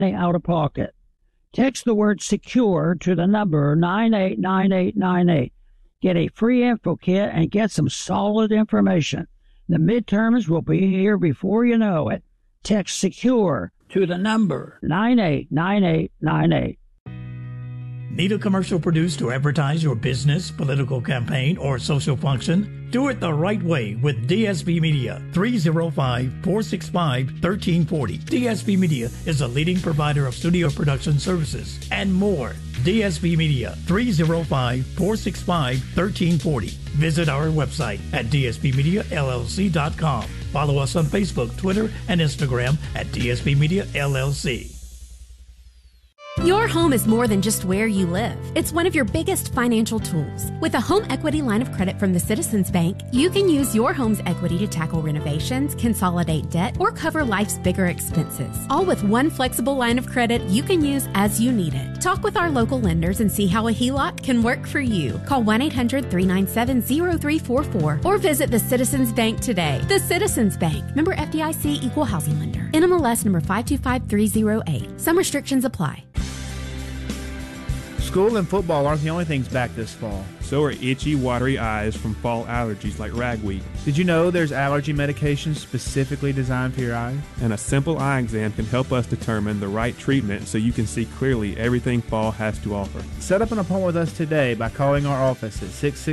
out of pocket. Text the word secure to the number 989898. Get a free info kit and get some solid information. The midterms will be here before you know it. Text secure to the number 989898. Need a commercial produced to advertise your business, political campaign, or social function? Do it the right way with DSB Media, 305-465-1340. DSB Media is a leading provider of studio production services and more. DSB Media, 305-465-1340. Visit our website at dsbmediallc.com. Follow us on Facebook, Twitter, and Instagram at DSB Media LLC. Your home is more than just where you live. It's one of your biggest financial tools. With a home equity line of credit from the Citizens Bank, you can use your home's equity to tackle renovations, consolidate debt, or cover life's bigger expenses. All with one flexible line of credit you can use as you need it. Talk with our local lenders and see how a HELOC can work for you. Call 1-800-397-0344 or visit the Citizens Bank today. The Citizens Bank. Member FDIC, Equal Housing Lender. NMLS number 525308. Some restrictions apply. School and football aren't the only things back this fall. So are itchy, watery eyes from fall allergies like ragweed. Did you know there's allergy medications specifically designed for your eyes? And a simple eye exam can help us determine the right treatment so you can see clearly everything fall has to offer. Set up an appointment with us today by calling our office at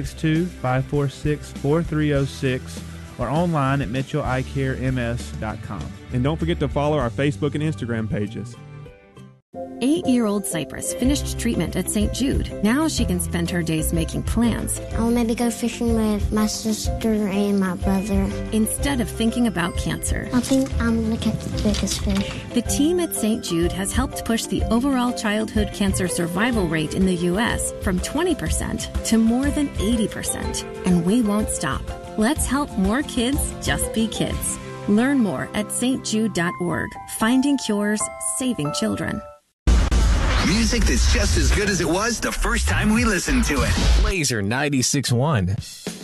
662-546-4306 or online at mitchelleyecarems.com. And don't forget to follow our Facebook and Instagram pages. 8-year-old Cypress finished treatment at St. Jude. Now she can spend her days making plans. I'll maybe go fishing with my sister and my brother. Instead of thinking about cancer. I think I'm going to catch the biggest fish. The team at St. Jude has helped push the overall childhood cancer survival rate in the U.S. from 20% to more than 80%. And we won't stop. Let's help more kids just be kids. Learn more at stjude.org. Finding cures, saving children. Music that's just as good as it was the first time we listened to it. Laser 96.1.